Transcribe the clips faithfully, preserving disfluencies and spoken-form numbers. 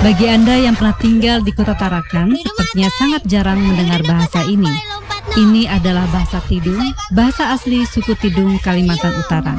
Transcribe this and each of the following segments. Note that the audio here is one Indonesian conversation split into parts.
Bagi Anda yang pernah tinggal di Kota Tarakan, sepertinya sangat jarang mendengar bahasa ini. Ini adalah bahasa Tidung, bahasa asli suku Tidung Kalimantan Utara.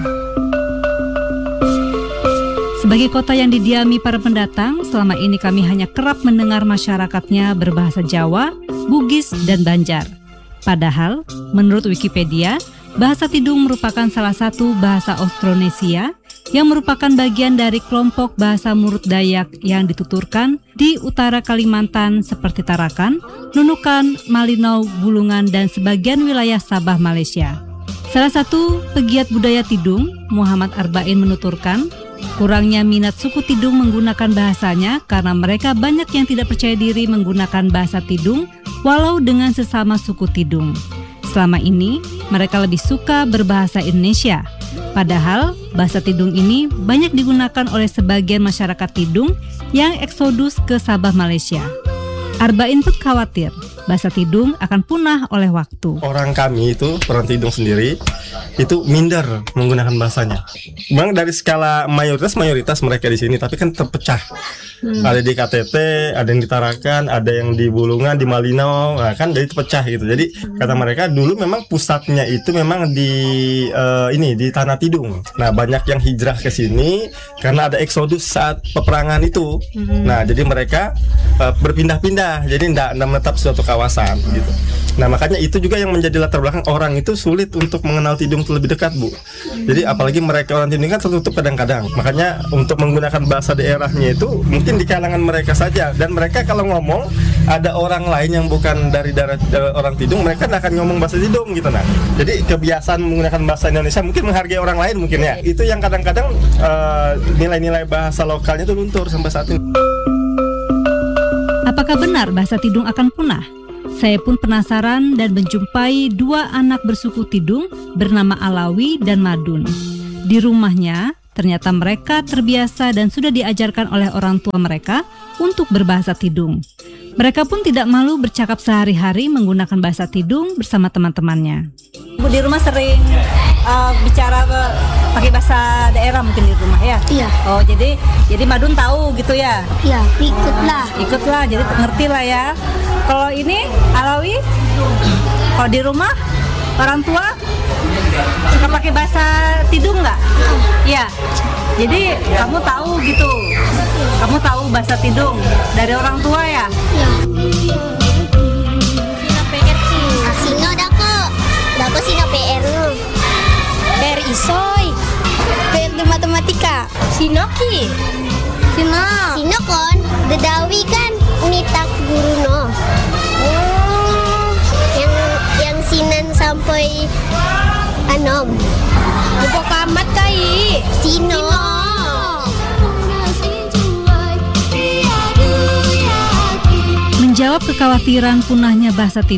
Sebagai kota yang didiami para pendatang, selama ini kami hanya kerap mendengar masyarakatnya berbahasa Jawa, Bugis, dan Banjar. Padahal, menurut Wikipedia, bahasa Tidung merupakan salah satu bahasa Austronesia yang merupakan bagian dari kelompok bahasa Murut Dayak yang dituturkan di utara Kalimantan seperti Tarakan, Nunukan, Malinau, Bulungan, dan sebagian wilayah Sabah, Malaysia. Salah satu pegiat budaya Tidung, Muhammad Arba'in, menuturkan, kurangnya minat suku Tidung menggunakan bahasanya karena mereka banyak yang tidak percaya diri menggunakan bahasa Tidung walau dengan sesama suku Tidung. Selama ini, mereka lebih suka berbahasa Indonesia. Padahal, bahasa Tidung ini banyak digunakan oleh sebagian masyarakat Tidung yang eksodus ke Sabah, Malaysia. Arba'in pun khawatir bahasa Tidung akan punah oleh waktu. Orang kami itu, orang Tidung sendiri, itu minder menggunakan bahasanya. Memang dari skala mayoritas, mayoritas mereka di sini, tapi kan terpecah. Hmm. Ada di K T T, ada yang di Tarakan, ada yang di Bulungan, di Malinau, nah, kan jadi terpecah gitu. Jadi hmm. kata mereka dulu memang pusatnya itu memang di uh, ini di Tanah Tidung. Nah banyak yang hijrah ke sini karena ada eksodus saat peperangan itu. Hmm. Nah jadi mereka uh, berpindah-pindah, jadi tidak menetap suatu kawasan gitu. Nah makanya itu juga yang menjadi latar belakang orang itu sulit untuk mengenal Tidung itu lebih dekat, Bu. Jadi apalagi mereka orang Tidung kan tertutup kadang-kadang. Makanya untuk menggunakan bahasa daerahnya itu mungkin di kalangan mereka saja. Dan mereka kalau ngomong ada orang lain yang bukan dari daerah orang Tidung, mereka akan ngomong bahasa Tidung gitu. Nah jadi kebiasaan menggunakan bahasa Indonesia mungkin menghargai orang lain mungkin ya. Itu yang kadang-kadang uh, nilai-nilai bahasa lokalnya itu luntur sampai saat ini. Apakah benar bahasa Tidung akan punah? Saya pun penasaran dan menjumpai dua anak bersuku Tidung bernama Alawi dan Madun. Di rumahnya, ternyata mereka terbiasa dan sudah diajarkan oleh orang tua mereka untuk berbahasa Tidung. Mereka pun tidak malu bercakap sehari-hari menggunakan bahasa Tidung bersama teman-temannya. Bu, di rumah sering uh, bicara uh, pakai bahasa daerah mungkin di rumah ya? Iya. Oh, jadi jadi Madun tahu gitu ya? Iya, ikutlah. Uh, ikutlah, jadi ngerti lah ya. Kalau ini Alawi, kalau di rumah orang tua suka pakai bahasa Tidung nggak? Iya. Jadi kamu tahu gitu, kamu tahu bahasa Tidung dari orang tua ya? Iya. Sino dako, dako sino P R lu. P R isoy. P R di matematika. Sino ki. Sino. Sino kon, dedawi kan unitak guru no. Oh, yang yang sinan sampai anom. Buko kamat kai. Sino. Menjawab kekhawatiran punahnya bahasa Tidung,